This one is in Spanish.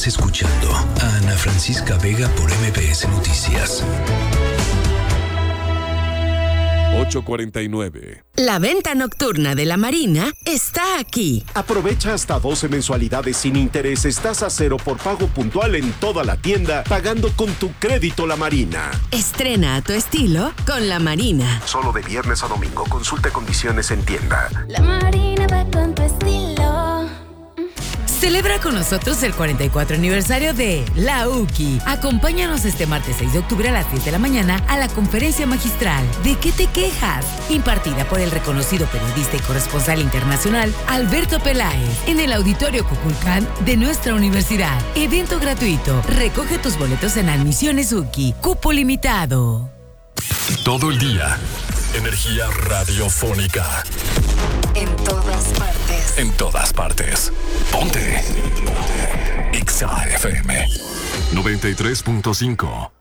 Estás escuchando a Ana Francisca Vega por MBS Noticias. 8:49. La venta nocturna de La Marina está aquí. Aprovecha hasta 12 mensualidades sin intereses, tasa cero por pago puntual en toda la tienda, pagando con tu crédito La Marina. Estrena a tu estilo con La Marina. Solo de viernes a domingo. Consulte condiciones en tienda. La Marina va con tu estilo. Celebra con nosotros el 44 aniversario de La UCI. Acompáñanos este martes 6 de octubre a las 10 de la mañana a la conferencia magistral ¿De qué te quejas?, impartida por el reconocido periodista y corresponsal internacional Alberto Peláez en el Auditorio Kukulcán de nuestra universidad. Evento gratuito. Recoge tus boletos en Admisiones UCI. Cupo limitado. Todo el día. Energía radiofónica. En todas partes. En todas partes. Ponte. Exa FM 93.5.